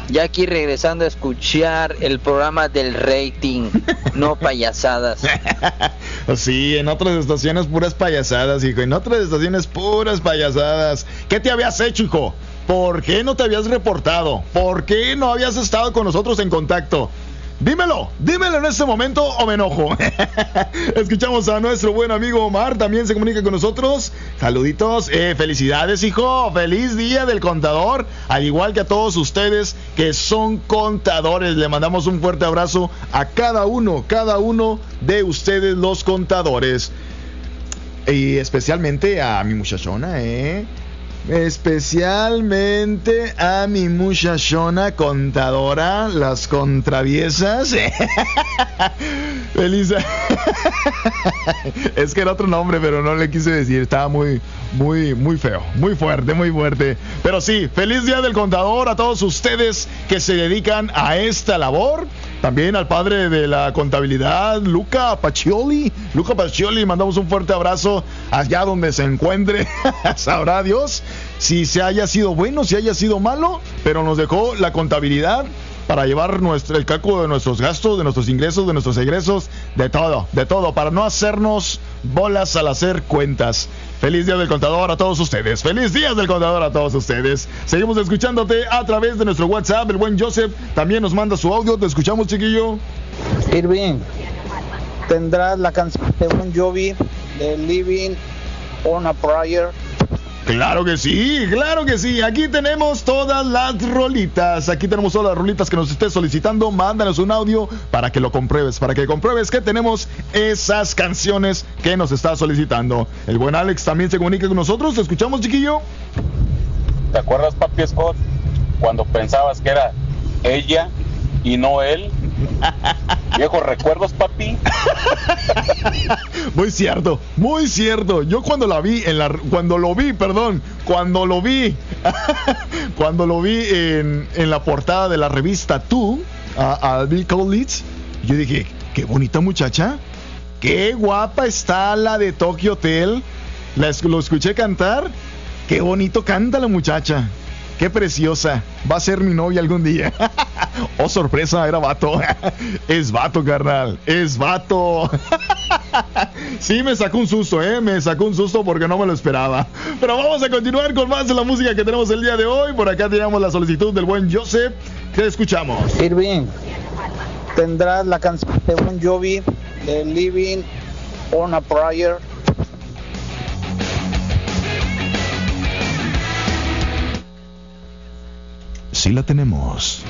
Ya aquí regresando a escuchar el programa del rating, no payasadas. Sí, en otras estaciones puras payasadas, hijo. En otras estaciones puras payasadas. ¿Qué te habías hecho, hijo? ¿Por qué no te habías reportado? ¿Por qué no habías estado con nosotros en contacto? Dímelo en este momento o me enojo. Escuchamos a nuestro buen amigo Omar, también se comunica con nosotros. Saluditos, felicidades, hijo, feliz día del contador, al igual que a todos ustedes que son contadores. Le mandamos un fuerte abrazo a cada uno de ustedes los contadores. Y especialmente a mi muchachona, especialmente a mi muchachona contadora, las contraviesas. Feliz. Es que era otro nombre, pero no le quise decir. Estaba muy feo, muy fuerte. Pero sí, feliz día del contador a todos ustedes que se dedican a esta labor. También al padre de la contabilidad, Luca Pacioli, mandamos un fuerte abrazo allá donde se encuentre. Sabrá Dios si se haya sido bueno, si haya sido malo, pero nos dejó la contabilidad para llevar el cálculo de nuestros gastos, de nuestros ingresos, de nuestros egresos, de todo, para no hacernos bolas al hacer cuentas. Feliz día del contador a todos ustedes. Feliz día del contador a todos ustedes. Seguimos escuchándote a través de nuestro WhatsApp. El buen Joseph también nos manda su audio. Te escuchamos, chiquillo. Irving, tendrás la canción de Bon Jovi de Living on a Prayer. Claro que sí. Aquí tenemos todas las rolitas. Que nos estés solicitando. Mándanos un audio para que lo compruebes. Para que compruebes que tenemos esas canciones que nos estás solicitando. El buen Alex también se comunica con nosotros. ¿Te escuchamos, chiquillo? ¿Te acuerdas, papi Scott, cuando pensabas que era ella y no él? Viejos recuerdos, papi. Muy cierto. Yo cuando lo vi en la portada de la revista Tú, a Bill Kaulitz, yo dije, qué bonita muchacha, qué guapa está la de Tokyo Hotel. Lo escuché cantar, qué bonito canta la muchacha. Qué preciosa. Va a ser mi novia algún día. Oh, sorpresa, era vato. Es vato, carnal. Es vato. Sí, me sacó un susto, Me sacó un susto porque no me lo esperaba. Pero vamos a continuar con más de la música que tenemos el día de hoy. Por acá tenemos la solicitud del buen Joseph. ¿Qué escuchamos? Irving, tendrás la canción de Bon Jovi de Living on a Prayer. Sí la tenemos.